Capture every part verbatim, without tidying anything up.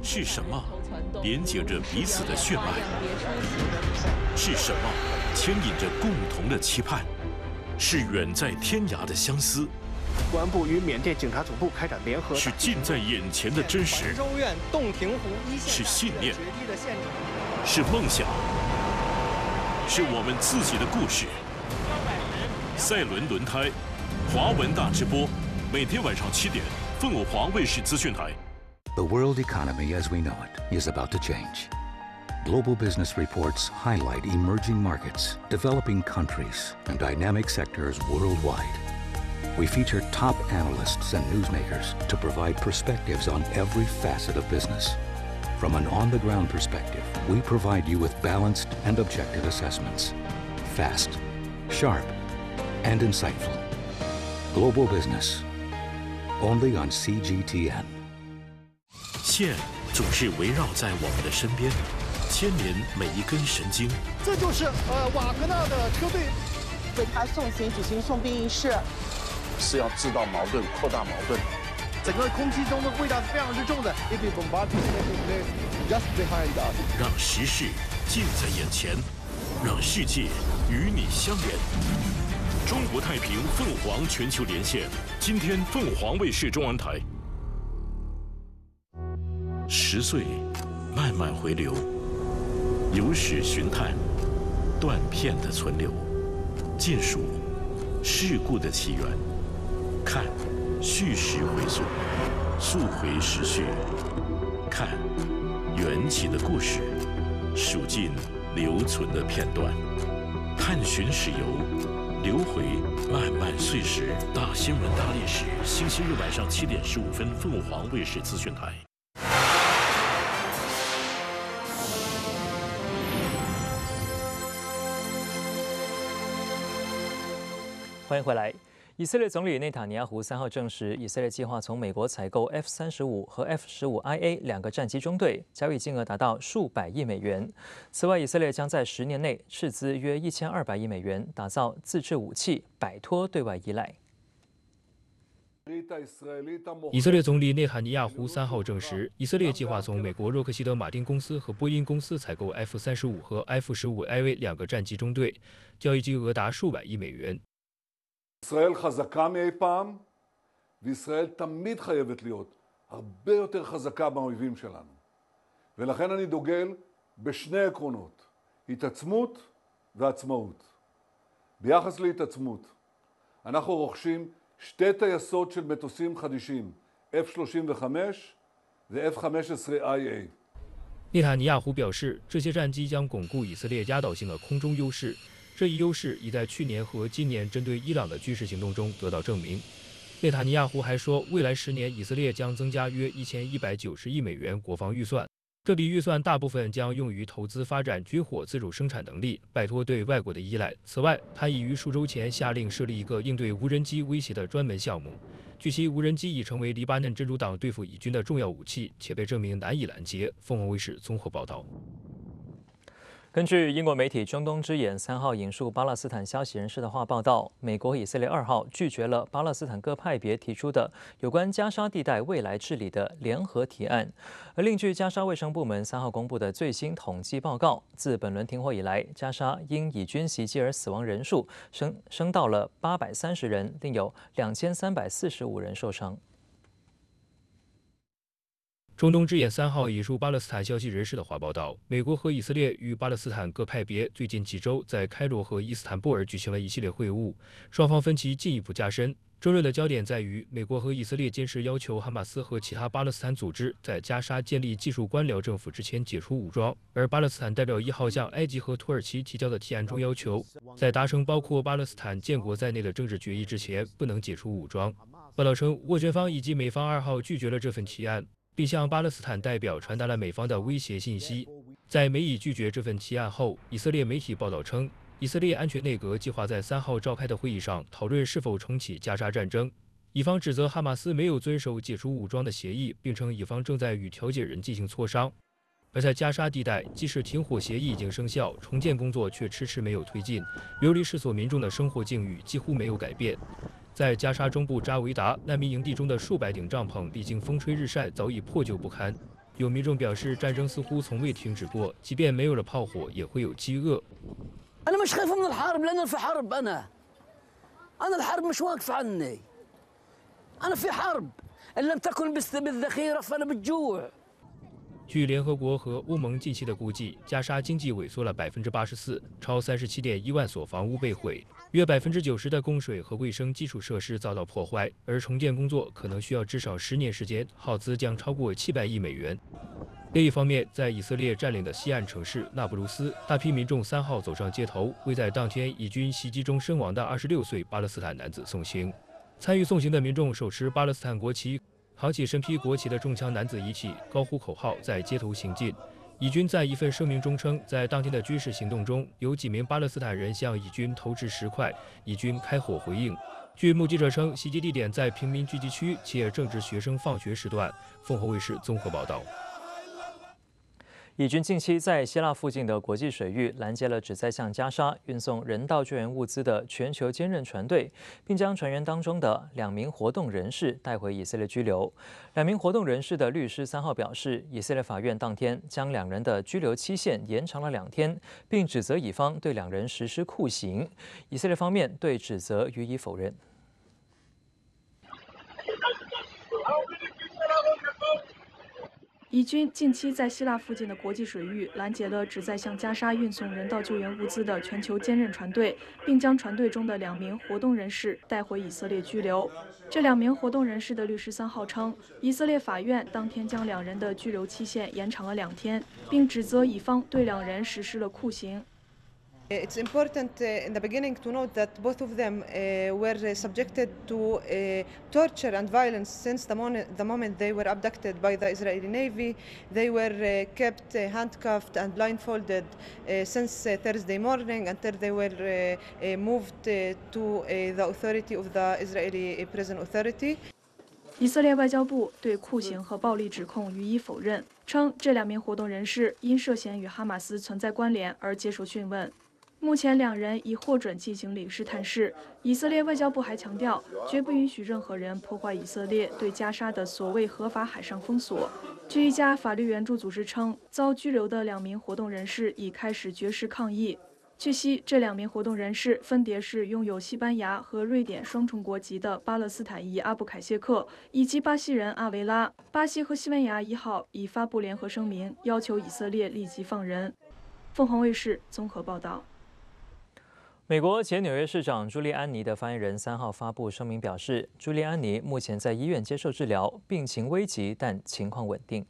是什么连接着彼此的血脉？是什么牵引着共同的期盼？是远在天涯的相思。 公安部与缅甸警察总部开展联合。 是近在眼前的真实。 州院洞庭湖一线。 是信念。是梦想。是我们自己的故事。赛伦轮胎，华文大直播，每天晚上七点，凤凰卫视资讯台。 The world economy as we know it is about to change. Global business reports highlight emerging markets, developing countries, and dynamic sectors worldwide. We feature top analysts and newsmakers to provide perspectives on every facet of business. From an on-the-ground perspective, we provide you with balanced and objective assessments. Fast, sharp, and insightful. Global business, only on C G T N. 线总是围绕在我们的身边，牵连每一根神经。 这就是呃瓦格纳的车队为他送行举行送殡仪式， 是要制造矛盾、扩大矛盾。 整个空气中的味道是非常之重的。Just behind us， 让时事近在眼前，让世界与你相连。中国太平凤凰全球连线，今天凤凰卫视中文台。十岁，慢慢回流，有史寻探，断片的存留，见数事故的起源，看叙事回溯，溯回时序，看缘起的故事，数尽留存的片段，探寻史游，流回漫漫岁时。大新闻大历史，星期日晚上七点十五分，凤凰卫视资讯台。 欢迎回来。以色列总理内塔尼亚胡三号证实，以色列计划从美国采购 F 三十五和 F 十五 I A 两个战机中队，交易金额达到数百亿美元。此外，以色列将在十年内斥资约一千二百亿美元，打造自制武器，摆脱对外依赖。 以色列总理内塔尼亚胡三号证实，以色列计划从美国洛克希德马丁公司和波音公司采购 F 三十五和 F 十五 I A 两个战机中队，交易金额达数百亿美元。 ישראל חזקה מאי פעם, וישראל תמיד חייבת להיות הרבה יותר חזקה מהאויבים שלנו. ולכן אני דוגל בשני עקרונות, התעצמות ועצמאות. ביחס להתעצמות, אנחנו רוכשים שתי טייסות של מטוסים חדישים, F 三十五 ו-F 十五 I A. 内塔尼亚胡表示，这些战机将巩固以色列压倒性的空中优势。 这一优势已在去年和今年针对伊朗的军事行动中得到证明。内塔尼亚胡还说，未来十年以色列将增加约一千一百九十亿美元国防预算，这笔预算大部分将用于投资发展军火自主生产能力，摆脱对外国的依赖。此外，他已于数周前下令设立一个应对无人机威胁的专门项目。据悉，无人机已成为黎巴嫩真主党对付以军的重要武器，且被证明难以拦截。凤凰卫视综合报道。 根据英国媒体《中东之眼》三号引述巴勒斯坦消息人士的话报道，美国和以色列二号拒绝了巴勒斯坦各派别提出的有关加沙地带未来治理的联合提案。而另据加沙卫生部门三号公布的最新统计报告，自本轮停火以来，加沙因以军袭击而死亡人数升升到了八百三十人，另有两千三百四十五人受伤。 中东之眼三号引述巴勒斯坦消息人士的话报道，美国和以色列与巴勒斯坦各派别最近几周在开罗和伊斯坦布尔举行了一系列会晤，双方分歧进一步加深。争论的焦点在于，美国和以色列坚持要求哈马斯和其他巴勒斯坦组织在加沙建立技术官僚政府之前解除武装，而巴勒斯坦代表一号向埃及和土耳其提交的提案中要求，在达成包括巴勒斯坦建国在内的政治决议之前，不能解除武装。报道称，斡旋方以及美方二号拒绝了这份提案。 并向巴勒斯坦代表传达了美方的威胁信息。在美以拒绝这份提案后，以色列媒体报道称，以色列安全内阁计划在三号召开的会议上讨论是否重启加沙战争。以方指责哈马斯没有遵守解除武装的协议，并称以方正在与调解人进行磋商。而在加沙地带，即使停火协议已经生效，重建工作却迟迟没有推进，流离失所民众的生活境遇几乎没有改变。 在加沙中部扎维达难民营地中的数百顶帐篷，历经风吹日晒，早已破旧不堪。 有民众表示，战争似乎从未停止过，即便没有了炮火，也会有饥饿。 أنا مش خايف من الحرب لأن في حرب أنا أنا الحرب مش واقفة عني أنا في حرب إن لم تكن بالذخيرة فأنا بالجوع。 据联合国和欧盟近期的估计，加沙经济萎缩了百分之八十四，超三十七点一万所房屋被毁，约百分之九十的供水和卫生基础设施遭到破坏，而重建工作可能需要至少十年时间，耗资将超过七百亿美元。另一方面，在以色列占领的西岸城市那不鲁斯，大批民众三号走上街头，为在当天以军袭击中身亡的二十六岁巴勒斯坦男子送行。参与送行的民众手持巴勒斯坦国旗。好几身披国旗的中枪男子一起高呼口号，在街头行进。以军在一份声明中称，在当天的军事行动中，有几名巴勒斯坦人向以军投掷石块，以军开火回应。据目击者称，袭击地点在平民聚集区，且正值学生放学时段。凤凰卫视综合报道。 以军近期在希腊附近的国际水域拦截了旨在向加沙运送人道救援物资的全球坚韧船队，并将船员当中的两名活动人士带回以色列拘留。两名活动人士的律师三号表示，以色列法院当天将两人的拘留期限延长了两天，并指责以方对两人实施酷刑。以色列方面对指责予以否认。 以军近期在希腊附近的国际水域拦截了旨在向加沙运送人道救援物资的全球坚韧船队，并将船队中的两名活动人士带回以色列拘留。这两名活动人士的律师三号称，以色列法院当天将两人的拘留期限延长了两天，并指责以方对两人实施了酷刑。 It's important uh, in the beginning to note that both of them uh, were subjected to uh, torture and violence since the moment, the moment they were abducted by the Israeli Navy. They were uh, kept uh, handcuffed and blindfolded uh, since uh, Thursday morning until they were uh, uh, moved uh, to uh, the authority of the Israeli Prison Authority. 以色列外交部对酷刑和暴力指控予以否认，称这两名活动人士因涉嫌与哈马斯存在关联而接受讯问。目前两人已获准进行领事探视。以色列外交部还强调，绝不允许任何人破坏以色列对加沙的所谓合法海上封锁。据一家法律援助组织称，遭拘留的两名活动人士已开始绝食抗议。据悉，这两名活动人士分别是拥有西班牙和瑞典双重国籍的巴勒斯坦裔阿布凯谢克以及巴西人阿维拉。巴西和西班牙一号已发布联合声明，要求以色列立即放人。凤凰卫视综合报道。 美国前纽约市长朱利安尼的发言人三号发布声明表示，朱利安尼目前在医院接受治疗，病情危急，但情况稳定。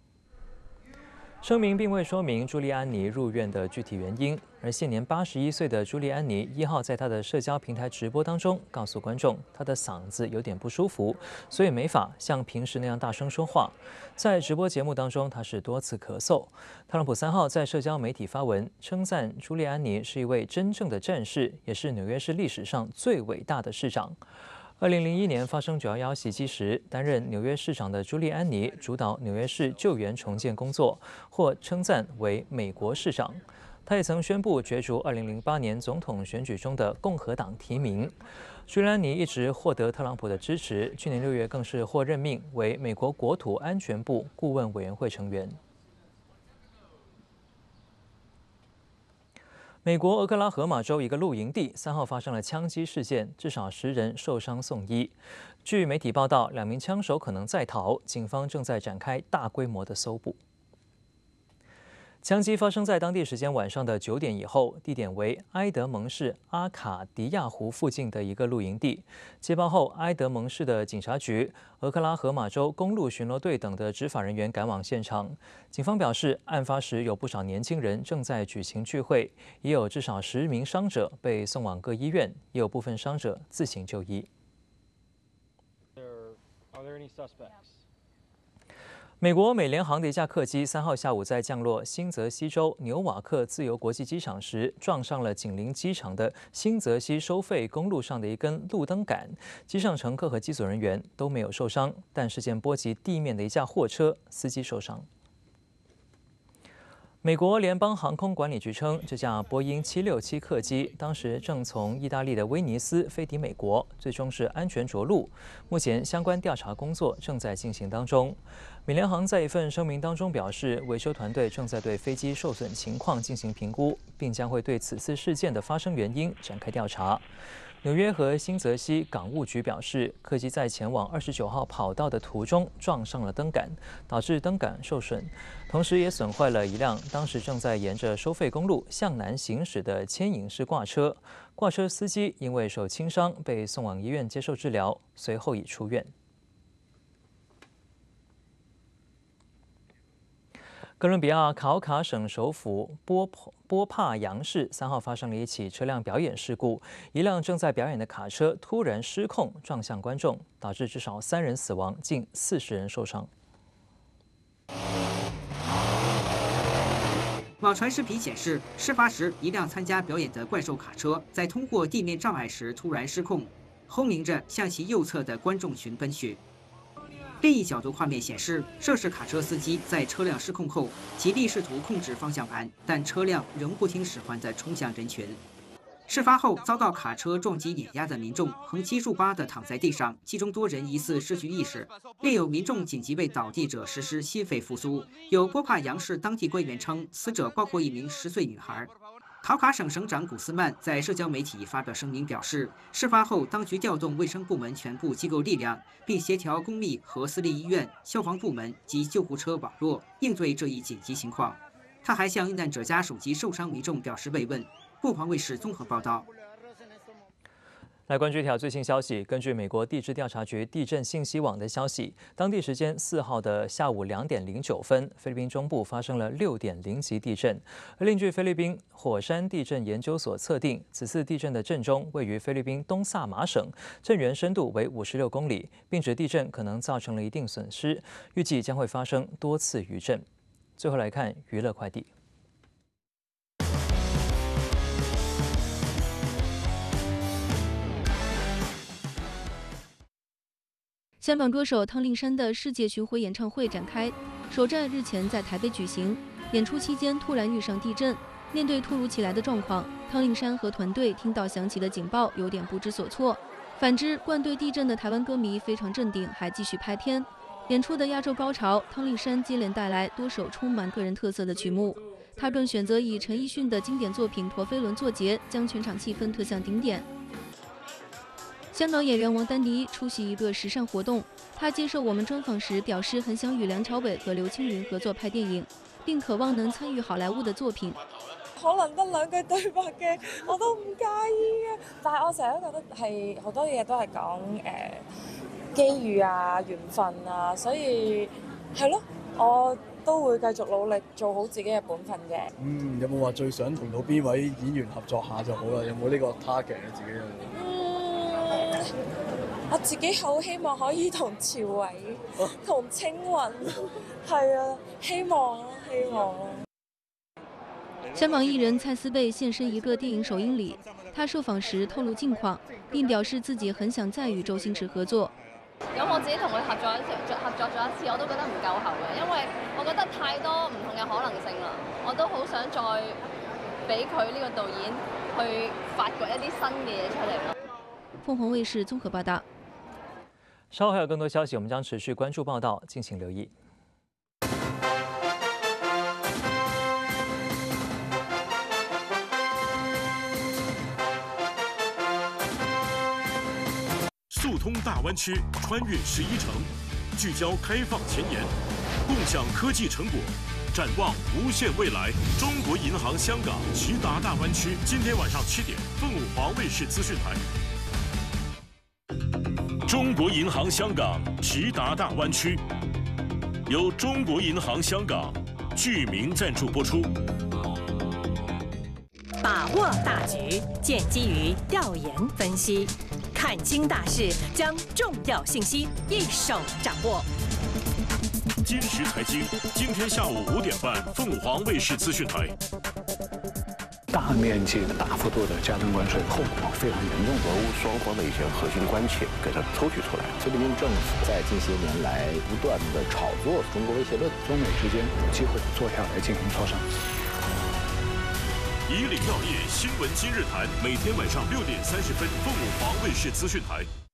声明并未说明朱利安尼入院的具体原因，而现年八十一岁的朱利安尼一号在他的社交平台直播当中告诉观众，他的嗓子有点不舒服，所以没法像平时那样大声说话。在直播节目当中，他是多次咳嗽。特朗普三号在社交媒体发文称赞朱利安尼是一位真正的战士，也是纽约市历史上最伟大的市长。二零零一年发生九一一袭击时，担任纽约市长的朱利安尼主导纽约市救援重建工作，或称赞为“美国市长”。他也曾宣布角逐二零零八年总统选举中的共和党提名。朱利安尼一直获得特朗普的支持，去年六月更是获任命为美国国土安全部顾问委员会成员。美国俄克拉荷马州一个露营地三号发生了枪击事件，至少十人受伤送医。据媒体报道，两名枪手可能在逃，警方正在展开大规模的搜捕。枪击发生在当地时间晚上的九点以后，地点为埃德蒙市阿卡迪亚湖附近的一个露营地。接报后，埃德蒙市的警察局、俄克拉荷马州公路巡逻队等的执法人员赶往现场。警方表示，案发时有不少年轻人正在举行聚会，也有至少十名伤者被送往各医院，也有部分伤者自行就医。美国美联航的一架客机三号下午在降落新泽西州纽瓦克自由国际机场时，撞上了紧邻机场的新泽西收费公路上的一根路灯杆。机上乘客和机组人员都没有受伤，但事件波及地面的一架货车，司机受伤。 美国联邦航空管理局称，这架波音七六七客机当时正从意大利的威尼斯飞抵美国，最终是安全着陆。目前相关调查工作正在进行当中。美联航在一份声明当中表示，维修团队正在对飞机受损情况进行评估，并将会对此次事件的发生原因展开调查。纽约和新泽西港务局表示，客机在前往二十九号跑道的途中撞上了灯杆，导致灯杆受损，同时也损坏了一辆当时正在沿着收费公路向南行驶的牵引式挂车。挂车司机因为受轻伤被送往医院接受治疗，随后已出院。哥伦比亚考卡省首府波波帕扬市三号发生了一起车辆表演事故，一辆正在表演的卡车突然失控撞向观众，导致至少三人死亡，近四十人受伤。 网传视频显示，事发时一辆参加表演的怪兽卡车在通过地面障碍时突然失控，轰鸣着向其右侧的观众群奔去。另一角度画面显示，涉事卡车司机在车辆失控后，极力试图控制方向盘，但车辆仍不听使唤地冲向人群。事发后，遭到卡车撞击碾压的民众横七竖八地躺在地上，其中多人疑似失去意识，另有民众紧急为倒地者实施心肺复苏。有波帕扬市当地官员称，死者包括一名十岁女孩。考卡省省长古斯曼在社交媒体发表声明表示，事发后当局调动卫生部门全部机构力量，并协调公立和私立医院、消防部门及救护车网络，应对这一紧急情况。他还向遇难者家属及受伤民众表示慰问。凤凰卫视综合报道。 来关注一条最新消息。根据美国地质调查局地震信息网的消息，当地时间四号的下午两点零九分，菲律宾中部发生了六点零级地震。而另据菲律宾火山地震研究所测定，此次地震的震中位于菲律宾东萨马省，震源深度为五十六公里，并指地震可能造成了一定损失，预计将会发生多次余震。最后来看娱乐快递。 香港歌手汤令山的世界巡回演唱会展开，首站日前在台北举行。演出期间突然遇上地震，面对突如其来的状况，汤令山和团队听到响起的警报，有点不知所措。反之，灌对地震的台湾歌迷非常镇定，还继续拍片。演出的压轴高潮，汤令山接连带来多首充满个人特色的曲目，他更选择以陈奕迅的经典作品《陀飞轮》作结，将全场气氛推向顶点。香港演员王丹妮出席一个时尚活動，她接受我們專訪時表示，很想與梁朝偉和劉青雲合作拍電影，並渴望能參與好萊塢的作品。 可能得兩句對白嘅，我都唔介意嘅。但係我成日都覺得係好多嘢都係講誒機遇啊、緣分啊，所以係咯，我都會繼續努力做好自己嘅本分嘅。 嗯，有冇話最想同到邊位演員合作下就好啦？有冇呢個 target 你自己？ 我自己好希望可以同朝偉、同青雲，係啊，希望啊，希望啊。 香港藝人蔡思貝現身一個電影首映禮，他受訪時透露近況，並表示自己很想再與周星馳合作。 咁我自己同佢合作一次，合作咗一次，我都覺得唔夠喉嘅，因為我覺得太多唔同嘅可能性啦，我都好想再俾佢呢個導演去發掘一啲新嘅嘢出嚟咯。 鳳凰衛視綜合報道。 稍後還有更多消息，我們將持續關注報道，敬請留意。 速通大灣區，穿越十一城，聚焦開放前沿，共享科技成果，展望無限未來。中國銀行香港直達大灣區，今天晚上七點，鳳凰衛視資訊台。中國銀行香港直達大灣區，由中國銀行香港巨名贊助播出。 把握大局，建基於調研分析，看清大勢，將重要信息一手掌握。 金石財經，今天下午五點半，鳳凰衛視資訊台。 大面积、大幅度的加征关税，后果非常严重。 俄乌双方的一些核心关切给它抽取出来。 菲律宾政府在近些年来不断的炒作中国威胁论， 中美之间有机会坐下来进行磋商。 以岭药业新闻今日谈，每天晚上六点三十分，凤舞华卫视资讯台。